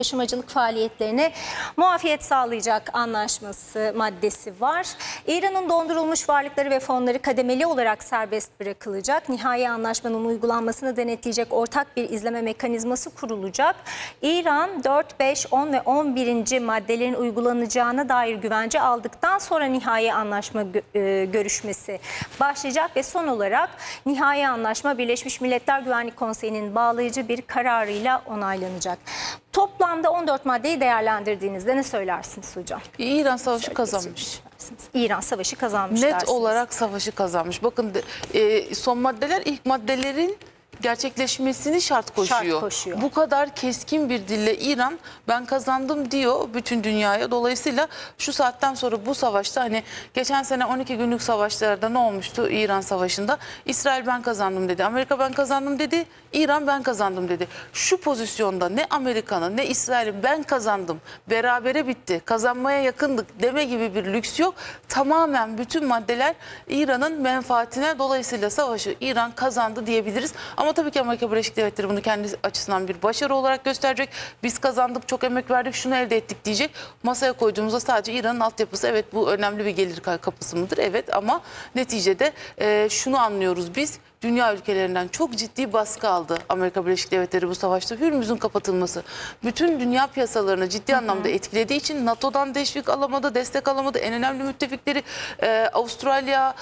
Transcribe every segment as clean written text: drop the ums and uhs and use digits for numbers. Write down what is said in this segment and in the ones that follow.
taşımacılık faaliyetlerine muafiyet sağlayacak anlaşması maddesi var. İran'ın dondurulmuş varlıkları ve fonları kademeli olarak serbest bırakılacak. Nihai anlaşmanın uygulanmasını denetleyecek ortak bir izleme mekanizması kurulacak. İran 4, 5, 10 ve 11. maddelerin uygulanacağına dair güvence aldıktan sonra nihai anlaşma görüşmesi başlayacak ve son olarak nihai anlaşma Birleşmiş Milletler Güvenlik Konseyi'nin bağlayıcı bir kararıyla onaylanacak. Toplamda 14 maddeyi değerlendirdiğinizde ne söylersiniz hocam? İran savaşı kazanmış. İran savaşı kazanmış Net dersiniz. olarak savaşı kazanmış. Bakın son maddeler ilk maddelerin gerçekleşmesini şart koşuyor. Bu kadar keskin bir dille İran ben kazandım diyor bütün dünyaya. Dolayısıyla şu saatten sonra bu savaşta hani geçen sene 12 günlük savaşlarda ne olmuştu İran savaşında? İsrail ben kazandım dedi. Amerika ben kazandım dedi. İran ben kazandım dedi. Şu pozisyonda ne Amerika'nın ne İsrail'in ben kazandım, berabere bitti, kazanmaya yakındık deme gibi bir lüks yok. Tamamen bütün maddeler İran'ın menfaatine, dolayısıyla savaşı İran kazandı diyebiliriz. Ama tabii ki Amerika Birleşik Devletleri bunu kendi açısından bir başarı olarak gösterecek. Biz kazandık, çok emek verdik, şunu elde ettik diyecek. Masaya koyduğumuzda sadece İran'ın altyapısı, evet bu önemli bir gelir kapısı mıdır? Evet, ama neticede şunu anlıyoruz biz. Dünya ülkelerinden çok ciddi baskı aldı Amerika Birleşik Devletleri bu savaşta. Hürmüz'ün kapatılması bütün dünya piyasalarını ciddi anlamda etkilediği için NATO'dan teşvik alamadı, destek alamadı. En önemli müttefikleri Avustralya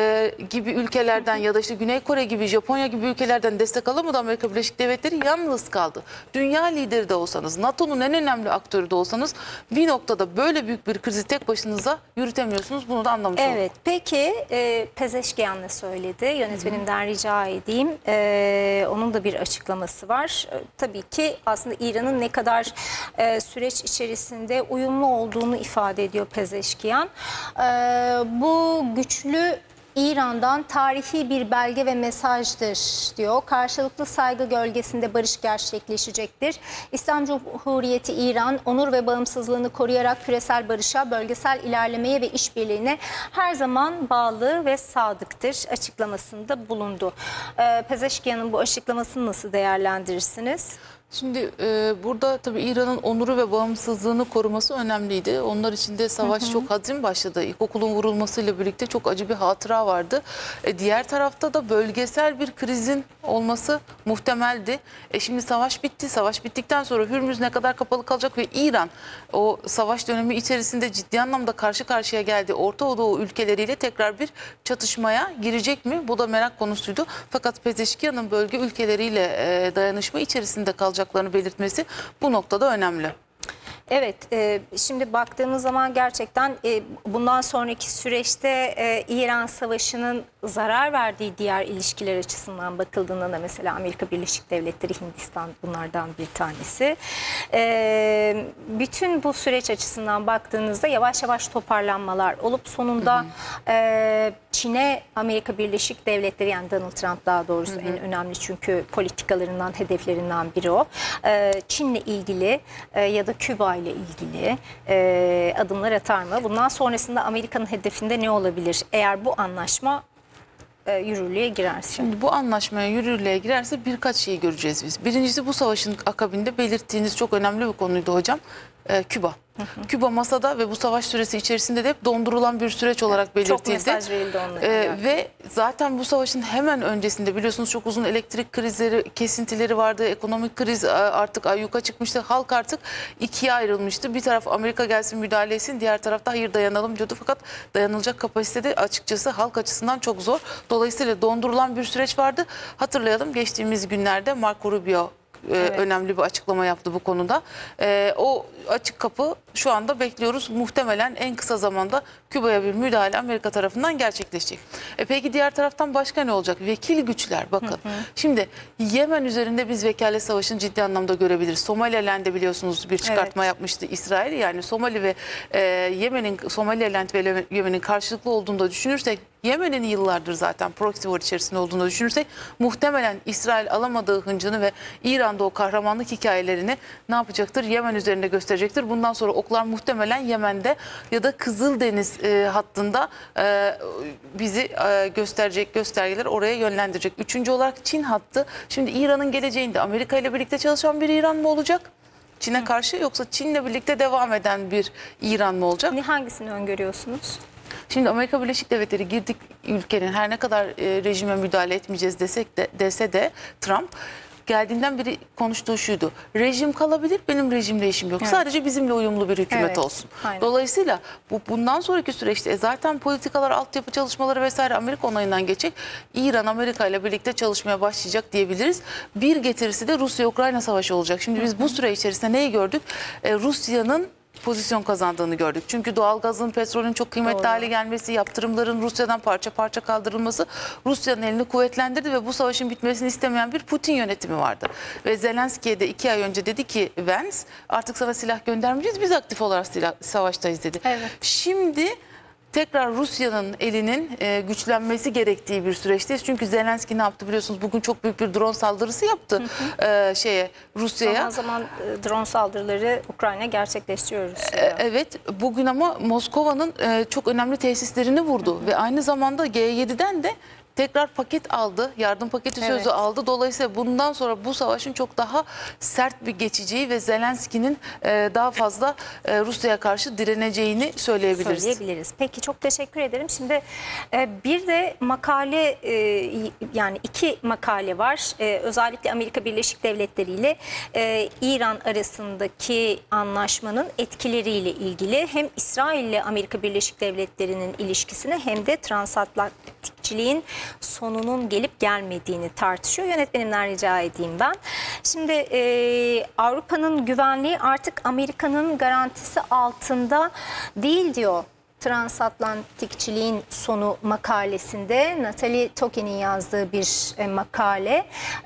gibi ülkelerden ya da işte Güney Kore gibi, Japonya gibi ülkelerden destek alamadı Amerika Birleşik Devletleri, yalnız kaldı. Dünya lideri de olsanız, NATO'nun en önemli aktörü de olsanız bir noktada böyle büyük bir krizi tek başınıza yürütemiyorsunuz. Bunu da anlamış olduk. Evet, peki Pezeşkiyan ne söyledi? Yönetmenimden rica edeyim. Onun da bir açıklaması var. Tabii ki aslında İran'ın ne kadar süreç içerisinde uyumlu olduğunu ifade ediyor Pezeşkiyan. Bu güçlü İran'dan tarihi bir belge ve mesajdır diyor. Karşılıklı saygı gölgesinde barış gerçekleşecektir. İslam Cumhuriyeti İran onur ve bağımsızlığını koruyarak küresel barışa, bölgesel ilerlemeye ve işbirliğine her zaman bağlı ve sadıktır açıklamasında bulundu. Pezeşkiyan'ın bu açıklamasını nasıl değerlendirirsiniz? Şimdi burada tabii İran'ın onuru ve bağımsızlığını koruması önemliydi. Onlar için de savaş çok hazin başladı. İlkokulun vurulmasıyla birlikte çok acı bir hatıra vardı. Diğer tarafta da bölgesel bir krizin olması muhtemeldi. Şimdi savaş bitti. Savaş bittikten sonra Hürmüz ne kadar kapalı kalacak ve İran o savaş dönemi içerisinde ciddi anlamda karşı karşıya geldi. Orta Doğu ülkeleriyle tekrar bir çatışmaya girecek mi? Bu da merak konusuydu. Fakat Pezeşkiyan'ın bölge ülkeleriyle dayanışma içerisinde kalacaklarını belirtmesi bu noktada önemli. Evet, şimdi baktığımız zaman gerçekten bundan sonraki süreçte İran Savaşı'nın zarar verdiği diğer ilişkiler açısından bakıldığında da mesela Amerika Birleşik Devletleri, Hindistan bunlardan bir tanesi. Bütün bu süreç açısından baktığınızda yavaş yavaş toparlanmalar olup sonunda Çin'e Amerika Birleşik Devletleri, yani Donald Trump daha doğrusu en önemli, çünkü politikalarından, hedeflerinden biri o. Çin'le ilgili ya da Küba ile ilgili adımlar atar mı? Bundan sonrasında Amerika'nın hedefinde ne olabilir eğer bu anlaşma yürürlüğe girerse? Şimdi bu anlaşmaya yürürlüğe girerse birkaç şeyi göreceğiz biz. Birincisi, bu savaşın akabinde belirttiğiniz çok önemli bir konuydu hocam. Küba. Küba masada ve bu savaş süresi içerisinde de hep dondurulan bir süreç olarak belirtildi. Çok mesaj verildi onlara. Ve zaten bu savaşın hemen öncesinde biliyorsunuz çok uzun elektrik krizleri, kesintileri vardı. Ekonomik kriz artık ayyuka çıkmıştı. Halk artık ikiye ayrılmıştı. Bir taraf Amerika gelsin müdahale etsin, diğer tarafta hayır dayanalım diyordu. Fakat dayanılacak kapasitede açıkçası halk açısından çok zor. Dolayısıyla dondurulan bir süreç vardı. Hatırlayalım, geçtiğimiz günlerde Marco Rubio önemli bir açıklama yaptı bu konuda. O açık kapı şu anda bekliyoruz. Muhtemelen en kısa zamanda Küba'ya bir müdahale Amerika tarafından gerçekleşecek. Peki diğer taraftan başka ne olacak? Vekil güçler, bakın. Şimdi Yemen üzerinde biz vekalet savaşını ciddi anlamda görebiliriz. Somaliland'de biliyorsunuz bir çıkartma yapmıştı İsrail. Yani Somali ve Somaliland ve Yemen'in karşılıklı olduğunu da düşünürsek, Yemen'in yıllardır zaten proxy war içerisinde olduğunu düşünürsek, muhtemelen İsrail alamadığı hıncını ve İran'da o kahramanlık hikayelerini ne yapacaktır? Yemen üzerinde gösterecektir. Bundan sonra oklar muhtemelen Yemen'de ya da Kızıldeniz hattında bizi gösterecek göstergeler oraya yönlendirecek. Üçüncü olarak Çin hattı. Şimdi İran'ın geleceğinde Amerika ile birlikte çalışan bir İran mı olacak? Çin'e karşı, yoksa Çin'le birlikte devam eden bir İran mı olacak? Hangisini öngörüyorsunuz? Şimdi Amerika Birleşik Devletleri girdik ülkenin, her ne kadar rejime müdahale etmeyeceğiz dese de Trump geldiğinden beri konuştuğu şuydu: rejim kalabilir, benim rejimle işim yok. Evet. Sadece bizimle uyumlu bir hükümet evet, olsun. Aynen. Dolayısıyla bundan sonraki süreçte zaten politikalar, altyapı çalışmaları vesaire Amerika onayından geçecek. İran Amerika ile birlikte çalışmaya başlayacak diyebiliriz. Bir getirisi de Rusya-Ukrayna savaşı olacak. Şimdi biz bu süre içerisinde neyi gördük? Rusya'nın pozisyon kazandığını gördük. Çünkü doğalgazın, petrolün çok kıymetli hale gelmesi, yaptırımların Rusya'dan parça parça kaldırılması Rusya'nın elini kuvvetlendirdi ve bu savaşın bitmesini istemeyen bir Putin yönetimi vardı. Ve Zelenski'ye de 2 ay önce dedi ki Vance, artık sana silah göndermeyeceğiz, biz aktif olarak savaştayız dedi. Evet. Şimdi tekrar Rusya'nın elinin güçlenmesi gerektiği bir süreçteyiz. Çünkü Zelenski ne yaptı biliyorsunuz? Bugün çok büyük bir drone saldırısı yaptı Rusya'ya. Zaman zaman drone saldırıları Ukrayna gerçekleştiriyor Rusya'ya. Evet, bugün ama Moskova'nın çok önemli tesislerini vurdu. Ve aynı zamanda G7'den de tekrar paket aldı, yardım paketi sözü aldı. Dolayısıyla bundan sonra bu savaşın çok daha sert bir geçeceği ve Zelenski'nin daha fazla Rusya'ya karşı direneceğini söyleyebiliriz. Peki, çok teşekkür ederim. Şimdi bir de makale, yani 2 makale var. Özellikle Amerika Birleşik Devletleri ile İran arasındaki anlaşmanın etkileriyle ilgili hem İsrail ile Amerika Birleşik Devletleri'nin ilişkisine hem de transatlantikçiliğin sonunun gelip gelmediğini tartışıyor. Yönetmenimden rica edeyim ben. Şimdi Avrupa'nın güvenliği artık Amerika'nın garantisi altında değil diyor Transatlantikçiliğin Sonu makalesinde. Natalie Toki'nin yazdığı bir makale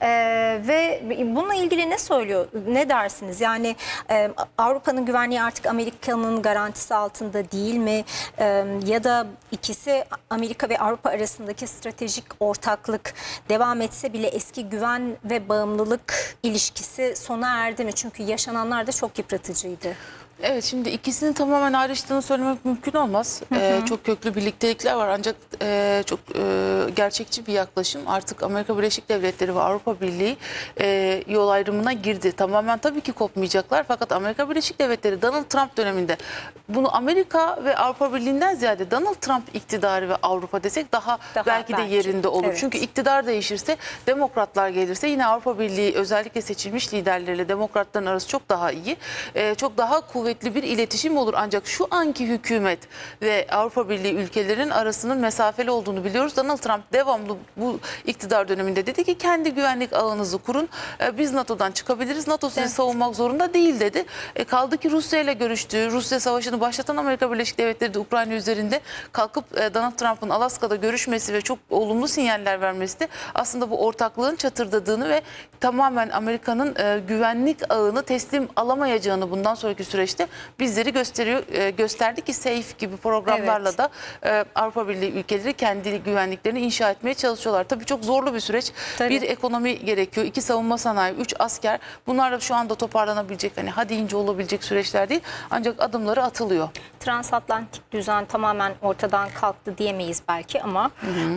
ve bununla ilgili ne söylüyor? Ne dersiniz? Yani Avrupa'nın güvenliği artık Amerika'nın garantisi altında değil mi? Ya da ikisi, Amerika ve Avrupa arasındaki stratejik ortaklık devam etse bile eski güven ve bağımlılık ilişkisi sona erdi mi? Çünkü yaşananlar da çok yıpratıcıydı. Evet, şimdi ikisinin tamamen ayrıştığını söylemek mümkün olmaz. Çok köklü birliktelikler var, ancak çok gerçekçi bir yaklaşım. Artık Amerika Birleşik Devletleri ve Avrupa Birliği yol ayrımına girdi. Tamamen tabii ki kopmayacaklar, fakat Amerika Birleşik Devletleri Donald Trump döneminde, bunu Amerika ve Avrupa Birliği'nden ziyade Donald Trump iktidarı ve Avrupa desek daha belki de yerinde olur. Evet. Çünkü iktidar değişirse, demokratlar gelirse, yine Avrupa Birliği özellikle seçilmiş liderleriyle demokratların arası çok daha iyi. Çok daha kuvvetli bir iletişim olur. Ancak şu anki hükümet ve Avrupa Birliği ülkelerinin arasının mesafeli olduğunu biliyoruz. Donald Trump devamlı bu iktidar döneminde dedi ki kendi güvenlik ağınızı kurun. Biz NATO'dan çıkabiliriz. NATO sizi savunmak zorunda değil dedi. Kaldı ki Rusya ile görüştüğü, Rusya savaşını başlatan Amerika Birleşik Devletleri de Ukrayna üzerinde kalkıp Donald Trump'ın Alaska'da görüşmesi ve çok olumlu sinyaller vermesi de aslında bu ortaklığın çatırdadığını ve tamamen Amerika'nın güvenlik ağını teslim alamayacağını bundan sonraki süreçte bizleri gösterdi ki SAFE gibi programlarla da Avrupa Birliği ülkeleri kendi güvenliklerini inşa etmeye çalışıyorlar. Tabii çok zorlu bir süreç. Bir ekonomi gerekiyor, 2 savunma sanayi, 3 asker. Bunlar da şu anda toparlanabilecek, hani hadi ince olabilecek süreçler değil. Ancak adımları atılıyor. Transatlantik düzen tamamen ortadan kalktı diyemeyiz belki ama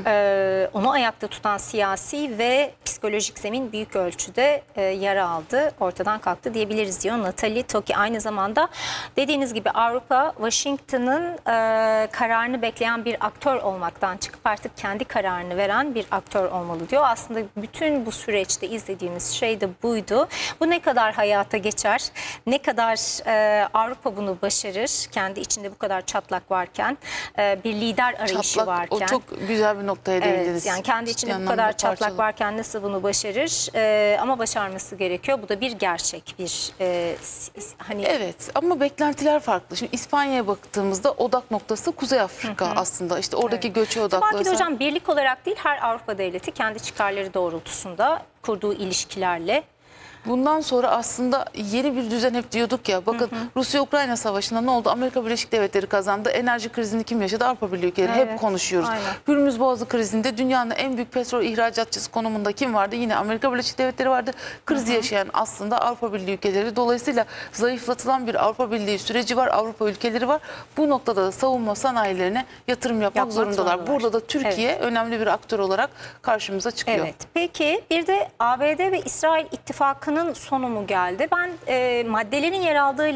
onu ayakta tutan siyasi ve psikolojik zemin büyük ölçüde yara aldı, ortadan kalktı diyebiliriz diyor Natalie Toki. Aynı zamanda dediğiniz gibi Avrupa, Washington'ın kararını bekleyen bir aktör olmaktan çıkıp artık kendi kararını veren bir aktör olmalı diyor. Aslında bütün bu süreçte izlediğimiz şey de buydu. Bu ne kadar hayata geçer, ne kadar Avrupa bunu başarır, kendi içinde bu kadar çatlak varken, bir lider arayışı varken. O çok güzel bir noktaya değindiniz. Evet, yani kendi içinde bu kadar çatlak varken nasıl bunu başarır? Ama başarması gerekiyor. Bu da bir gerçek, bir hani. Evet, ama beklentiler farklı. Şimdi İspanya'ya baktığımızda odak noktası Kuzey Afrika aslında. İşte oradaki göçe odaklı. Belki de hocam birlik olarak değil, her Avrupa devleti kendi çıkarları doğrultusunda kurduğu ilişkilerle. Bundan sonra aslında yeni bir düzen, hep diyorduk ya, bakın Rusya-Ukrayna savaşında ne oldu? Amerika Birleşik Devletleri kazandı. Enerji krizini kim yaşadı? Avrupa Birliği ülkeleri. Hep konuşuyoruz. Aynen. Hürmüz Boğazı krizinde dünyanın en büyük petrol ihracatçısı konumunda kim vardı? Yine Amerika Birleşik Devletleri vardı. Krizi yaşayan aslında Avrupa Birliği ülkeleri. Dolayısıyla zayıflatılan bir Avrupa Birliği süreci var. Avrupa ülkeleri var. Bu noktada da savunma sanayilerine yatırım yapmak zorundalar. Burada da Türkiye önemli bir aktör olarak karşımıza çıkıyor. Evet. Peki bir de ABD ve İsrail ittifakı hakkının sonu mu geldi? Ben maddelerin yer aldığı